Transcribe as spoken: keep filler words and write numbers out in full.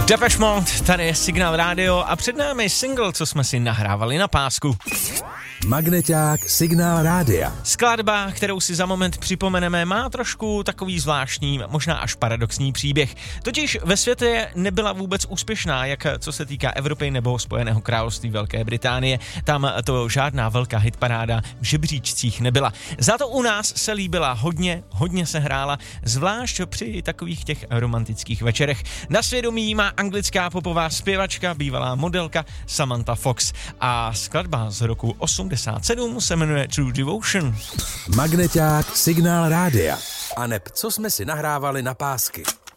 Depeche Mode, tady je Signál rádio a před námi single, co jsme si nahrávali na pásku. Magneťák Signál rádia. Skladba, kterou si za moment připomeneme, má trošku takový zvláštní, možná až paradoxní příběh. Totiž ve světě nebyla vůbec úspěšná, jak co se týká Evropy nebo Spojeného království Velké Británie. Tam to žádná velká hitparáda v žebříčcích nebyla. Za to u nás se líbila hodně, hodně se hrála, zvlášť při takových těch romantických večerech. Na svědomí má anglická popová zpěvačka, bývalá modelka Samantha Fox a skladba z roku osmdesát sedm se jmenuje True Devotion. Magneťák Signál rádia. A neb, co jsme si nahrávali na pásky.